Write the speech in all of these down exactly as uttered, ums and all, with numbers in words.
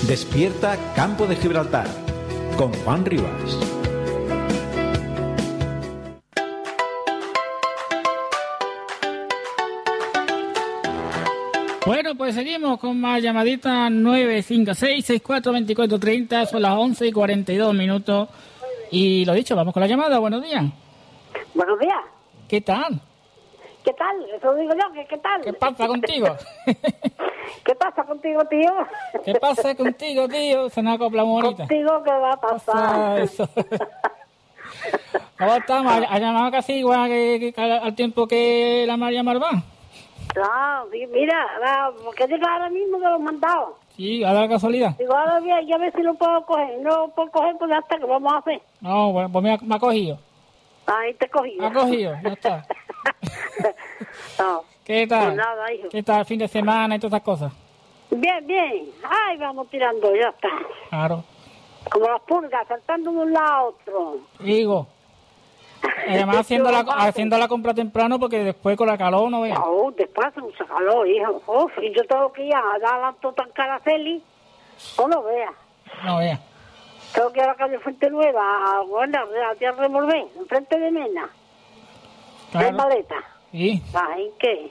Despierta Campo de Gibraltar con Juan Rivas. Bueno, pues seguimos con más llamaditas. Nueve cinco seis, seis cuatro dos cuatro tres cero. Son las once y cuarenta y dos minutos. Y lo dicho, vamos con la llamada. Buenos días. Buenos días. ¿Qué tal? ¿Qué tal? Eso digo yo, ¿qué, qué tal? ¿Qué pasa contigo? ¿Qué pasa contigo, tío? ¿Qué pasa contigo, tío? Se nos acopla muy bonita. ¿Contigo qué va a pasar? Eso. ¿Cómo estamos? ¿Ha llamado casi igual que, que al tiempo que la María Marván? No, mira, porque llega ahora mismo que lo han mandado. Sí, a la casualidad. Digo, ahora voy a, ya a ver si lo puedo coger. No lo puedo coger, pues ya está, ¿qué vamos a hacer? No, bueno, pues me ha, me ha cogido. Ahí te he cogido. Me ha cogido, ya está. No. ¿Qué tal? Pues nada, hijo. ¿Qué tal el fin de semana y todas esas cosas? Bien, bien. Ay, vamos tirando, ya está. Claro. Como las pulgas, saltando de un lado a otro. Digo. Además, haciendo la, haciendo la compra temprano porque después con la calor no veas. No, después hace mucho calor, hijo. Uf, y yo tengo que ir a dar la tota en Caraceli. No lo veas. No veas. Tengo que ir a la calle Fuente Nueva, a, bueno, a Tierra Remolvé, enfrente de Mena. Claro. De maleta. Sí. Ay, ¿qué?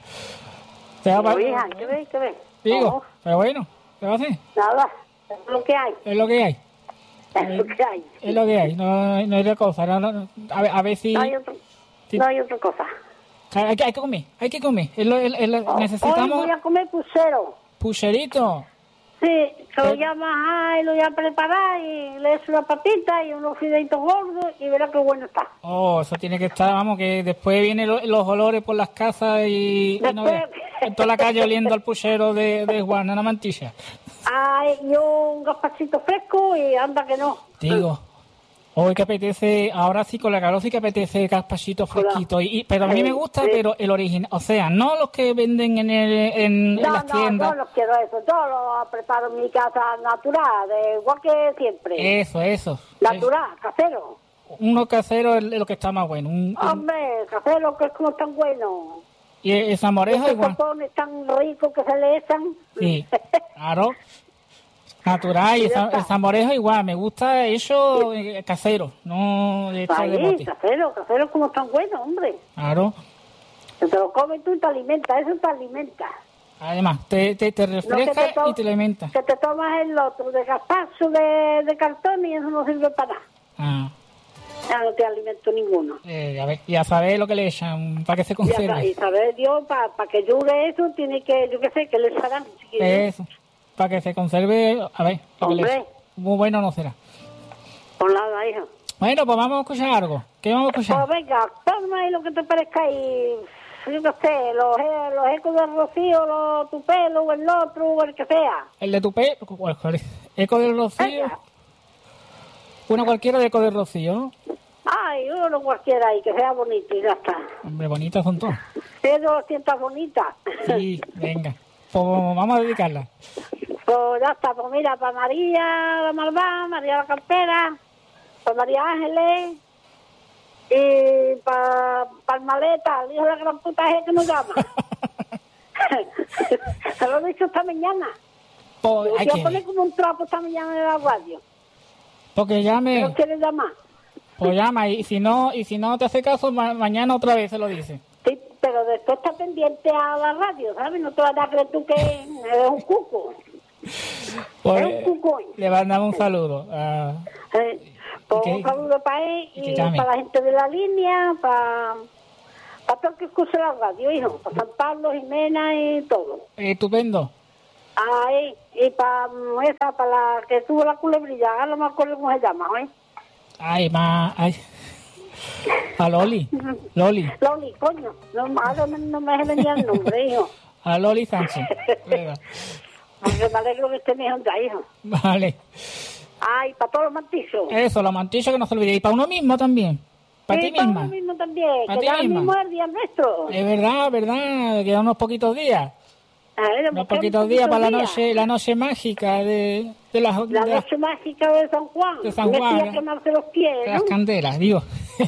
Te va Digo, hija, ¿qué ves? ¿Qué ves? Digo, No, pero bueno, ¿qué va a hacer? nada, es lo que hay. Es lo que hay. Es lo que hay. Es lo que hay, no, no hay otra cosa. No, no, no. A, ver, a ver si... No hay, otro, si- no hay otra cosa. Hay que, hay que comer, hay que comer. Es lo- es- es lo- Hoy necesitamos voy a comer puchero. pucherito. Sí, que lo Eh. llamas, ay, lo voy a preparar y le des una patita y unos fideitos gordos y verás qué bueno está. Oh, eso tiene que estar, vamos, que después vienen lo- los olores por las casas y, y no Después- veas. En toda la calle oliendo al puchero de, de Juan, una mantilla. Ay, y un gazpachito fresco y anda que no. Digo, hoy que apetece, ahora sí con la calor sí que apetece gazpachito fresquito. Y, y- pero a mí Sí, me gusta, sí. pero el original, o sea, no los que venden en, el, en, en No, las no, tiendas. yo no quiero eso. Yo lo preparo en mi casa natural, de igual que siempre. Eso, eso. Natural, casero. Uno casero es lo que está más bueno. Un, un- Hombre, casero, que es como tan bueno. y el salmorejo Esos igual. topones tan ricos que se le echan. Sí, claro. Natural, y el, Y ya sa- está. el salmorejo igual, me gusta eso eh, casero, no de echar de Ahí, bote. casero, casero como tan bueno, hombre. Claro. Que te lo comes tú y te alimenta, eso te alimenta. Además, te, te, te No que refresca te to- y te alimenta. Que te tomas el otro de gazpacho de, de cartón y eso no sirve para nada. Ah, Ya no te alimento ninguno. eh, a ver, ya sabes lo que le echan para que se Y, acá- conserve. y saber Dios, para que dure eso, tiene que, yo qué sé, que le echarán. Eso, para que se conserve, a ver, lo que le Hombre. echan. Muy bueno no será. Por nada, hijo. Bueno, pues vamos a escuchar algo. ¿Qué vamos a Pues escuchar? venga, ponme ahí lo que te parezca y yo qué sé, los, e- los ecos del Rocío, los, tu pelo, o el otro, o el que sea. El de tu pe... ¿Cuál- cuál es? Eco del Rocío. Venga. Una cualquiera de Eco del Rocío, ¿no? Ay, uno cualquiera ahí, que sea bonito y ya está. Hombre, bonitas son todas. Pero sientas bonita. Sí, venga. Pues vamos a dedicarla. Pues ya está, pues mira, para María la Malvá, María la Campera, para María Ángeles y para pa el Maleta, el hijo de la gran puta ese que nos llama. Se lo he dicho esta mañana. Pues, Yo hay voy que a poner ver. como un trapo esta mañana en la radio. Porque llame, No quiere llamar. pues llama, y si no, y si no te hace caso, ma- mañana otra vez se lo dice. Sí, pero después está pendiente a la radio, ¿sabes? No te vas a creer tú que eres un cuco. Pues, Es un cuco. le mandamos un saludo. a- Eh, pues que- un saludo para él y que y llame. para la gente de la línea, para, para todo el que escuche la radio, hijo, para San Pablo, Jimena y todo. Estupendo. Ahí, y para mm, esa, para la que tuvo la culebrilla, ahora no me acuerdo cómo se llama, ¿eh? Ay, ma, ay. A Loli. Loli. Loli, coño, no, ahora no, no me venía el nombre, hijo. A Loli Sánchez. Venga. Porque me alegro que esté mejor ya, hijo. Vale. Ay, para todos los mantizos. Eso, los mantillos que no se olvide. Y para uno mismo también. Para Sí, ti misma. uno mismo también, Pa' que ti ya misma. mismo es el día nuestro. Es verdad, verdad. Quedan unos poquitos días. A ver, Unos ¿qué poquitos poquitos días para la días? noche, la noche mágica de, de las, La de las- noche mágica de San Juan. De San Me Juan, fui a ¿eh? quemarse los pies, de ¿no? las candelas, digo.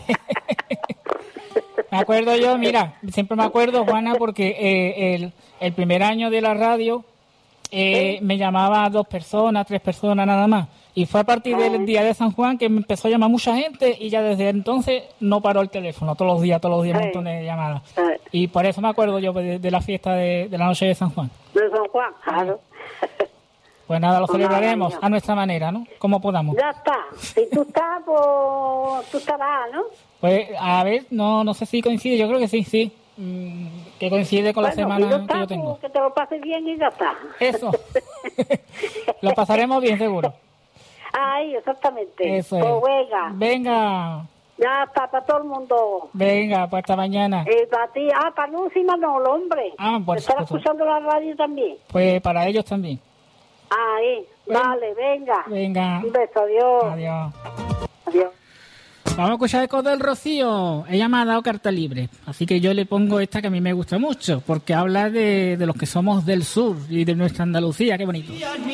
Me acuerdo yo, mira, siempre me acuerdo, Juana, porque eh, el, el primer año de la radio eh, me llamaba dos personas, tres personas nada más. Y fue a partir del día de San Juan que me empezó a llamar mucha gente y ya desde entonces no paró el teléfono. Todos los días, todos los días, un montón de llamadas. Y por eso me acuerdo yo de, de la fiesta de, de la noche de San Juan. De San Juan, claro. Pues nada, lo Pues celebraremos nada, a nuestra manera, ¿no? Como podamos. Ya está. Si tú estás, pues tú estarás, ¿no? Pues a ver, no no sé si coincide, yo creo que sí, sí. Mm, que coincide con la Bueno, semana si no que estás, yo tengo. pues, que te lo pases bien y ya está. Eso. Lo pasaremos bien, seguro. Ahí, exactamente. Eso Pues es. venga, Venga, ya está, para todo el mundo. venga, pues hasta mañana. Y para ti, ah, para Luz y Manolo, hombre. Ah, por Estará supuesto. escuchando la radio también. Pues para ellos también. Ahí, Ven. vale, venga. Venga. Un beso, adiós. Adiós. Adiós. Vamos a escuchar Ecos del Rocío. Ella me ha dado carta libre, así que yo le pongo esta que a mí me gusta mucho, porque habla de, de los que somos del sur y de nuestra Andalucía. Qué bonito.